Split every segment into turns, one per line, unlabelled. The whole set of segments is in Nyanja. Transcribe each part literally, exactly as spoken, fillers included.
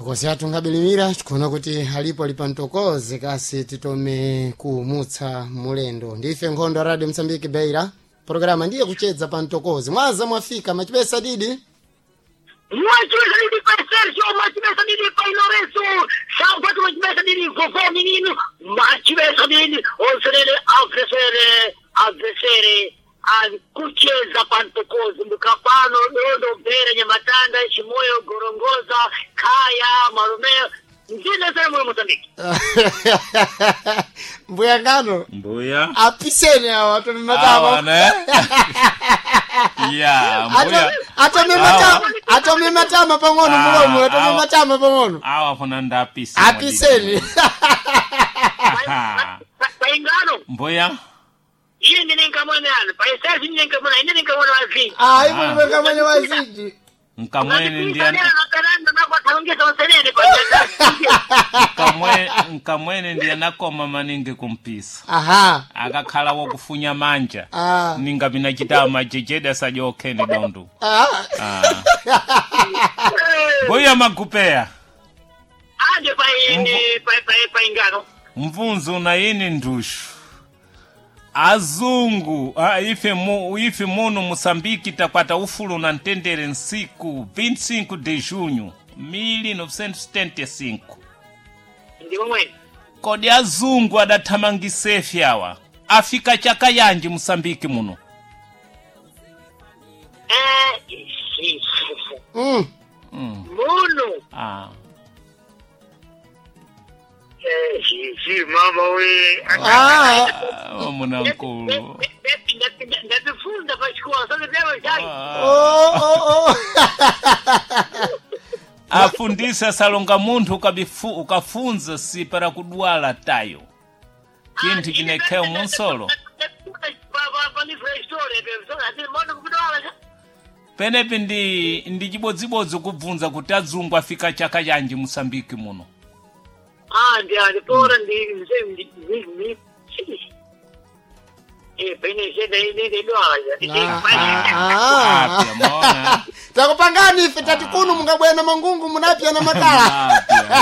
Tukosi atungabilimira tikona kuti alipo alipantokoze kasi titome kuumutsa mulendo. Ndife Nkhondo Radio Msambiki Beira. Programa ndiye kuchedza pantokoze. Mwaza mwafika machibesa didi.
Mwachibesa didi pa Sergio, mwachibesa didi pa Lorenzo. Sabato mwachibesa didi gogo menino. Mwachibesa didi onserere avresere avresere kucheza pantokozi mukapano dondo bere nyamatanda Chimoyo Gorongoza Kaya Marumeo ndine sana mwe Mozambiki.
Mbuya ngano
mbuya
apisene hawa atomi matama
ne ya mbuya
atomi matama atomi matama pangono mulomo atomi matama pangono
awa funa ndapisi
apisene
Paingano
mbuya
Yeye ndiye nkamwana yana, paisa ndiye nkamwana, ndiye nkamwana wazi.
Ah, ipo ndiye nkamwana wazi.
Nkamwene ndiye
nakaranda na kwa taongeza wasenene kwa
Nkamwe nkamwene ndiye nakoma maninge kumpisa.
Aha.
Akakhala wokufunya manja.
Ah.
Ninga binachita majejeda sajoke ni dondu.
Ah.
Ah. Boya magupea.
Ande pa ini pa pa Paingano.
Mvunzu na yini ndushu. Azungu ah, ife mu ife muno Mozambiki takwata ufulu na ntendere nsiku vinte e cinco de junho mil novecentos e setenta e cinco.
Ndiwo mwe.
Kodi azungu adathamangisefi awa afika chaka yanji Mozambiki muno.
Eh,
Mm.
Mm.
muno.
Ah.
Eh, si si mama we.
Ah.
Oh, mwanangu.
Ndatifunda pa shikola sasa leo jai.
Oh oh oh.
Afundisa salonga muntu ukabifu ukafunza si para kudwala tayo. Kintu kinekeo munsolo. Penepi ndi ndi chibodzibodzi kubvunza kuti azungu afika chaka yanji Mozambiki muno.
Ah, ndia ndipora ndi ndi ndi Eh, pene sheda ine ndi dwala.
Ah.
Ah.
Takupangani ife tatikunu mungabwena mangungu munapya na makala.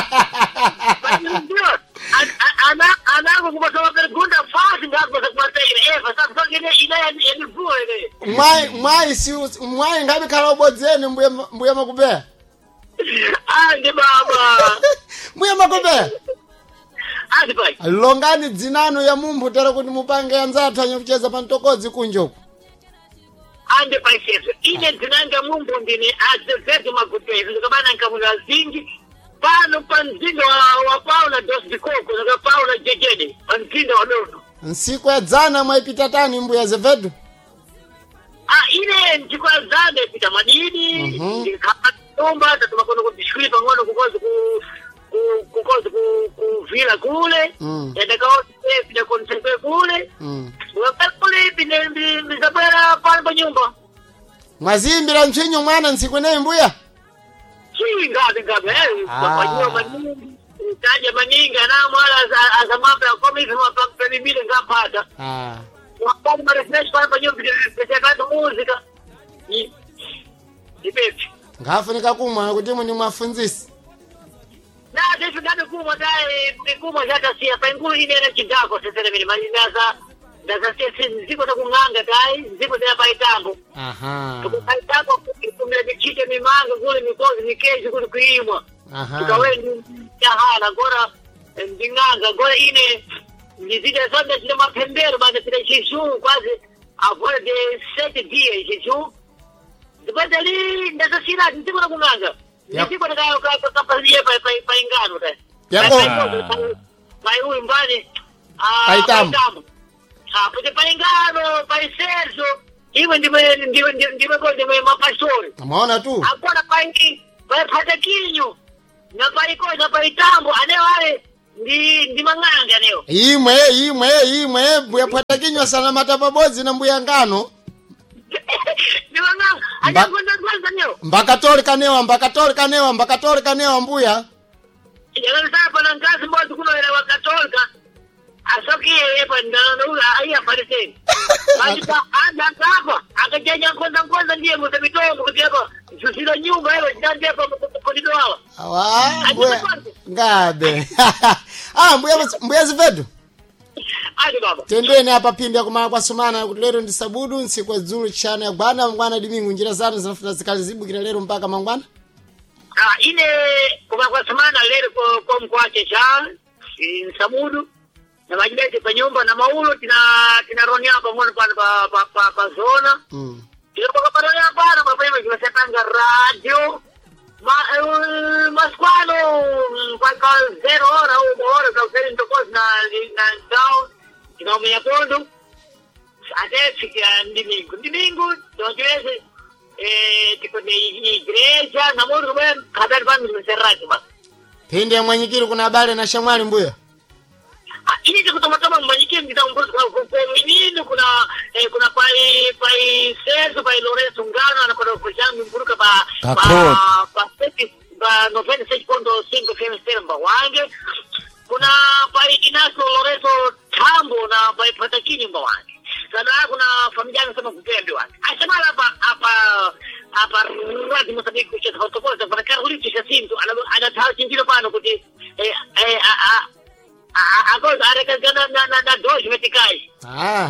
Ana ana kubatwa pergunta fácil ngapo sakwata ile. Eh, fasa sokene ina yani vua ile.
Mwai mwai si mwai ngabe kala obodzeni mbuya mbuya makubea.
Ah, ndi baba.
Mbuya makubea.
Adi pai.
Longani dzinano ya mumbu tera kuti mupange anzathu anyokucheza pantokozi kunjoku.
Ande pai seso. Ine dzinanga mumbu ndine azvezo makutezi ngabana nkamuna zingi. Pano panzinga wa, wa Paula dos de Coco na Paula Jejede. Panzinga wa dono.
Nsiku ya dzana mwaipita tani mbuya Zevedo.
Ah, ine ndikwa zane pita madini.
Mhm.
Ndikatomba tatumakono kubishkuli pangono kukoza ku kukoza ku kuvila kule.
Mm.
Ndakaona pita konsepe kule.
Mm.
Wakakule pita mbizabera pano pa nyumba.
Mwazimbira nchinyo mwana nsiku naye mbuya.
Chi ngabe ngabe eh
Ah.
kwa hiyo maningi taja maninga na mwala za mambo ya kama hivi mapaka bibili ngapata.
Ah.
Wakati marefresh kwa kwa nyumba pita muzika. Ni ipepi.
Ngafunika kumwa kuti muni mwafunzisi.
Na sisi ngado kuma dai kuma zata sia pengulu ine na chindako sasa mimi mali naza naza sisi ziko za kunganga dai ziko za paitambo.
Aha.
Tukaitambo kumia bichite mimanga kule mikozi mikeji kule kuimwa.
Aha.
Tukawendi jahana gora ndinganga gora ine nizide sonde zile mapembero bana zile shishu kwazi avore de sete dias shishu. Dibadali ndaza sira ndiko na kunganga. Ndiko na kayo kwa kapalia pa pa pa ingano dai.
Yako.
Pai huyu mbani ah
Paitambo.
Ah, pote pa ingano, pa Sergio. Iwe ndime ndime ndime kwa ndime mapastori.
Amaona tu.
Akona paingi, pa patakinyo. Na paiko na paitambo ane wale ndi ndi manganga leo.
Imwe imwe imwe mbuya pata kinywa sana matapabozi na mbuya ngano.
Ndi manganga. Aja kwenda kwanza leo.
Mbakatolika newa mbakatolika newa mbakatolika newa mbuya.
Yana sasa na ngazi mmoja kuna ile wakatolika. Asokie yepa ndano ula aya fariseni. Bajita anda hapa akajaja kwanza kwanza ndiye mtabitongo kutiapa susila nyumba hiyo ndani hapa kodido hawa.
wa mbuya ngabe ah mbuya mbuya zivedu
ali baba
tendeni hapa pindi akumana kwa sumana kuti lero ndi sabudu nsiku ya dzulu chana ya bwana mangwana dimingu njira zanu zinafuta zikali zibukira lero mpaka mangwana
ah ine kuma kwa sumana lero kwa kwa mkwache cha sabudu na majibete pa nyumba na maulo tina tina ronia hapa mwana pa pa pa, pa, pa zona
mm
tina pa pa ronia hapa na mapema kiwasepanga radio ma uh, masqualo kwa kwa zero hora au hora za useni ntokozi na na down ina umeya kondo ate fikia ndimingu ndimingu tuweze eh tipo ni igreja na moro ben kadari bani mserati basi
pindi ya mwenyekiri kuna habari na shamwali mbuya
ini tukutomatoma mwenyekiri ngitambuza kwa menino kuna eh, kuna pai pai Sergio pai Lorenzo Ngano na kwa kujanga mburuka ba ba ba ba noventa e seis ponto cinco F M Seremba wange kuna pai Inaso Lorenzo Tambo na pai Patakini mbawange sana kuna familia yanasema kupendwa asema hapa hapa hapa radi mtabiki kucheza hotokoza kwa karuli cha sinto ana ana tawachingiro pano kuti eh eh agoza arekazana na na na doji metikai
ah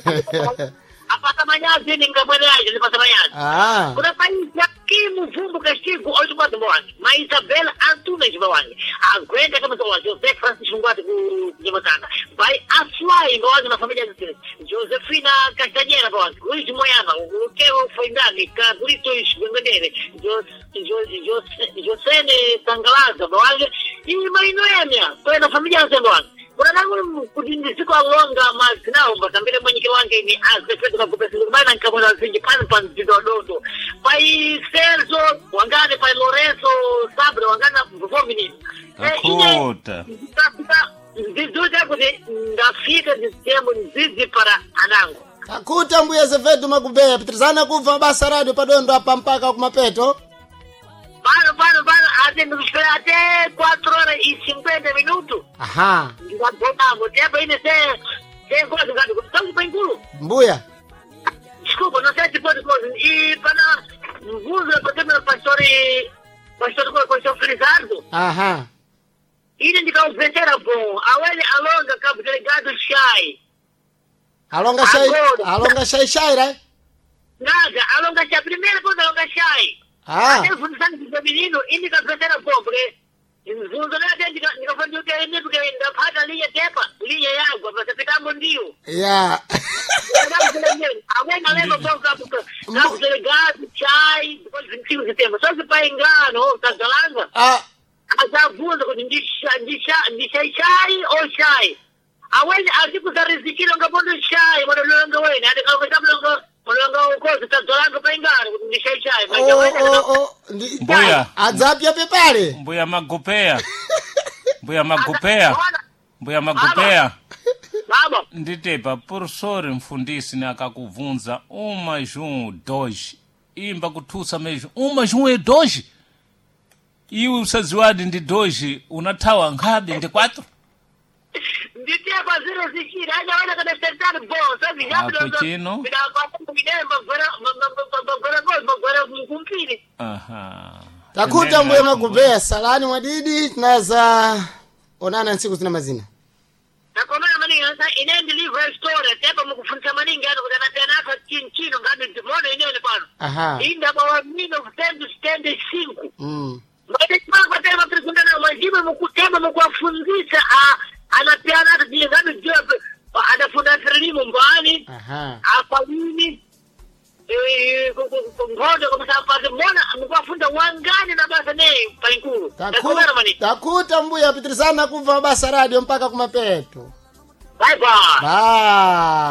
apata manyazi ninga mwenyeje nipata manyazi
ah
kuna país kimu vumbu kashigo oito quatro mwangi ma Isabel Antuna jibawangi agwenda kama to Joseph Francis Ngwati ku jimatana bai aswai mwangi na familia zile Josefina Castanheira mwangi Luis Moyama ukeo faindani ka Brito ishwengendere Jose Josene Tangalaza mwangi ni mainoemia kwa na familia zile mwangi kuna nangu kudindisiko alonga mazinao mbatambile mwenyekiri wange ni azefetu kwa kupesi lumana nkamona zinji pani pani zidododo pai Sergio wangane pai Lorenzo Sabre wangane mvomini
Akuta
nzizuja kuti ndafika nzitembo nzizi para anangu
akuta mbuya zevedu magubeya pitrizana kuva basa radio padondo hapa mpaka kumapeto
Bano, bano, bano, ate nukushpera ate quatro horas e cinquenta minutos.
aha
Ngabotamo, tempo ine se se coisa ngado, tanto bem culo.
mbuya
Desculpa, não sei se pode coisa. E para nguzo kwa tempo pastor pastor kwa pastor Felizardo.
aha
Ile ndika uzentera bom. Awele alonga cabo delegado Shai.
alonga shai alonga shai shai right
Nada, alonga Shai primeiro quando alonga Shai.
ah
Até função de menino, indica uzentera bom, porque Nzunzo na tena nikafanya yote ile porque ndapata linha tepa, linha yangu basi pitambo ndio.
yeah
Awena leva bonga hapo. Kabu delegado chai, depois vintigo de tempo. Só se pai engano, tá galanga.
ah
Azavuza kwa ndisha ndisha ndisha chai au chai. Awena artigo za riziki longa bondo chai, mwana longa wena, hadi kama sababu longa Molonga uko tazolanga pengana ndisha chai.
oh oh oh
Mbuya
adzapya pepale
mbuya magupea mbuya magupea mbuya magupea
Baba
nditepa professor mfundisi na akakuvunza uma jun dois imba kuthusa mesmo uma jun e dois iwe usaziwadi ndi dois unathawa ngabe ndi quatro
nditia kwa zero zikira aja wana kada serikali bo sabi jabu
Hapo chino.
bila kwa kumidemba bora bora bora bora mkumpini
aha
takuta mbuya magubeya salani mwadidi tunaza onana nsiku zina mazina
na kwa maana mani sasa inaendi live story tepa mkufunza maningi hata kutana tena hata chinchino ngani ndimono eneo ni bwana
aha
inda bawa mino stand stand cinco
mm
mbona kwa tema presunda na majibu mkutema mkuwafunzisha a anapeana hata zile ngani job anafunda elimu mbani
aha
hapa nini eh ngoja kwa sababu pale mbona mkuwafunza wangani na basa nei painkuru
takuta takuta mbuya pitrizana kuva basa radio mpaka kumapeto
bye bye
bye